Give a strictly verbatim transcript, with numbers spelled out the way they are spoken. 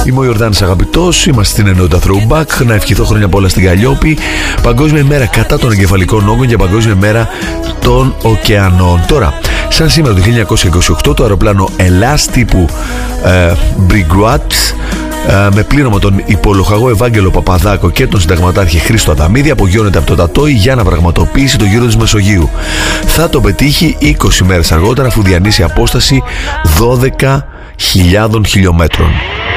Είμαι ο Ιορδάνης Αγαπητός, είμαστε στην ενότητα Throwback. Να ευχηθώ χρόνια πολλά στην Καλλιόπη. Παγκόσμια ημέρα κατά των εγκεφαλικών όγκων και παγκόσμια ημέρα των ωκεανών. Τώρα, σαν σήμερα το χίλια εννιακόσια είκοσι οκτώ, το αεροπλάνο Ελλάς τύπου ε, Brigrat με πλήρωμα τον υπολοχαγό Ευάγγελο Παπαδάκο και τον συνταγματάρχη Χρήστο Αδαμίδη απογειώνεται από το Τατόι για να πραγματοποιήσει το γύρο της Μεσογείου. Θα το πετύχει είκοσι μέρες αργότερα, αφού διανύσει απόσταση δώδεκα χιλιάδων χιλιόμετρων.